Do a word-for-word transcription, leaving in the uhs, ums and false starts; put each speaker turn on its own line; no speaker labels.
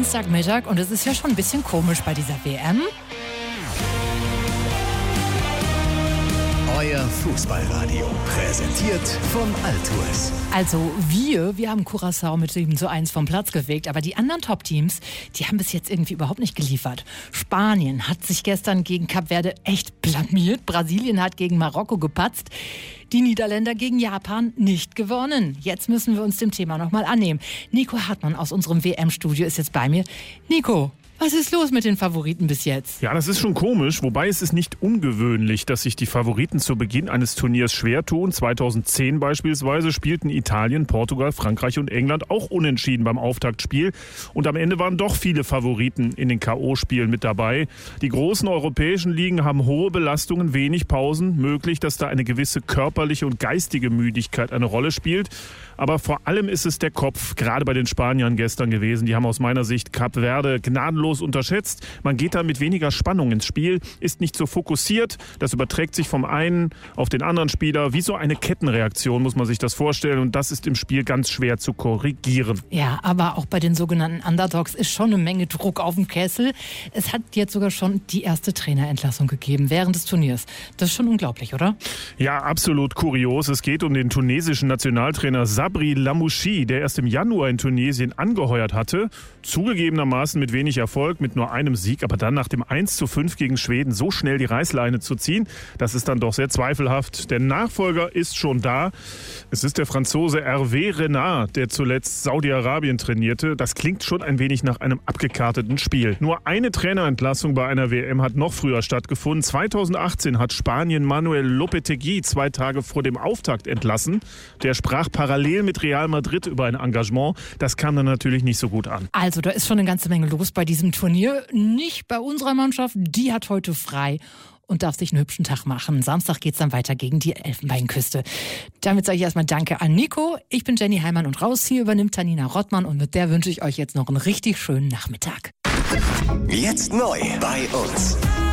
Samstagmittag und es ist ja schon ein bisschen komisch bei dieser W M.
Euer Fußballradio, präsentiert von Altours.
Also wir, wir haben Curaçao mit sieben zu eins vom Platz gefegt, aber die anderen Top-Teams, die haben bis jetzt irgendwie überhaupt nicht geliefert. Spanien hat sich gestern gegen Kap Verde echt blamiert, Brasilien hat gegen Marokko gepatzt, die Niederländer gegen Japan nicht gewonnen. Jetzt müssen wir uns dem Thema nochmal annehmen. Nico Hartmann aus unserem W M-Studio ist jetzt bei mir. Nico, was ist los mit den Favoriten bis jetzt?
Ja, das ist schon komisch, wobei es ist nicht ungewöhnlich, dass sich die Favoriten zu Beginn eines Turniers schwer tun. zweitausendzehn beispielsweise spielten Italien, Portugal, Frankreich und England auch unentschieden beim Auftaktspiel. Und am Ende waren doch viele Favoriten in den K O-Spielen mit dabei. Die großen europäischen Ligen haben hohe Belastungen, wenig Pausen. Möglich, dass da eine gewisse körperliche und geistige Müdigkeit eine Rolle spielt. Aber vor allem ist es der Kopf, gerade bei den Spaniern gestern gewesen. Die haben aus meiner Sicht Kap Verde gnadenlos unterschätzt. Man geht da mit weniger Spannung ins Spiel, ist nicht so fokussiert. Das überträgt sich vom einen auf den anderen Spieler. Wie so eine Kettenreaktion muss man sich das vorstellen. Und das ist im Spiel ganz schwer zu korrigieren.
Ja, aber auch bei den sogenannten Underdogs ist schon eine Menge Druck auf dem Kessel. Es hat jetzt sogar schon die erste Trainerentlassung gegeben während des Turniers. Das ist schon unglaublich, oder?
Ja, absolut kurios. Es geht um den tunesischen Nationaltrainer Sabri Lamouchi, der erst im Januar in Tunesien angeheuert hatte. Zugegebenermaßen mit wenig Erfolg, mit nur einem Sieg, aber dann nach dem eins zu fünf gegen Schweden so schnell die Reißleine zu ziehen, das ist dann doch sehr zweifelhaft. Der Nachfolger ist schon da. Es ist der Franzose Hervé Renard, der zuletzt Saudi-Arabien trainierte. Das klingt schon ein wenig nach einem abgekarteten Spiel. Nur eine Trainerentlassung bei einer W M hat noch früher stattgefunden. zweitausendachtzehn hat Spanien Manuel Lopetegui zwei Tage vor dem Auftakt entlassen. Der sprach parallel mit Real Madrid über ein Engagement. Das kam dann natürlich nicht so gut an.
Also da ist schon eine ganze Menge los bei diesem Turnier. Nicht bei unserer Mannschaft, die hat heute frei und darf sich einen hübschen Tag machen. Samstag geht's dann weiter gegen die Elfenbeinküste. Damit sage ich erstmal Danke an Nico. Ich bin Jenny Heimann und raus. Hier übernimmt Tanina Rottmann und mit der wünsche ich euch jetzt noch einen richtig schönen Nachmittag.
Jetzt neu bei uns.